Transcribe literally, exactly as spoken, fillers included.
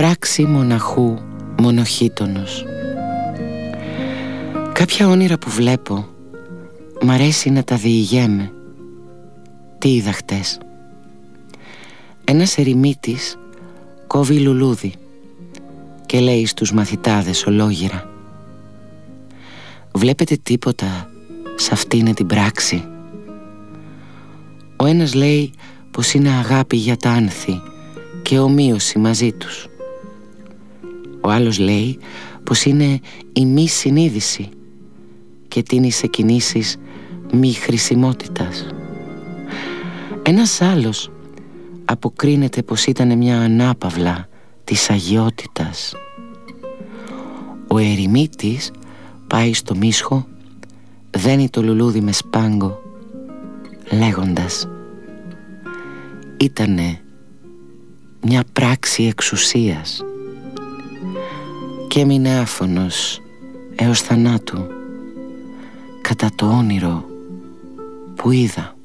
πράξη μοναχού μονοχίτονος. Κάποια όνειρα που βλέπω μ' αρέσει να τα διηγέμαι. Τι είδα χτες? Ένας ερημίτης κόβει λουλούδι και λέει στους μαθητάδες ολόγυρα: «Βλέπετε τίποτα σ' αυτήν την πράξη?» Ο ένας λέει πως είναι αγάπη για τα άνθη και ομοίωση μαζί τους. Ο άλλος λέει πως είναι η μη συνείδηση και τίνει σε κινήσεις μη χρησιμότητας. Ένας άλλος αποκρίνεται πως ήταν μια ανάπαυλα της αγιότητας. Ο ερημίτης πάει στο μίσχο, δένει το λουλούδι με σπάγκο, λέγοντας: «Ήτανε μια πράξη εξουσίας», και έμεινε άφωνος έως θανάτου κατά το όνειρο που είδα.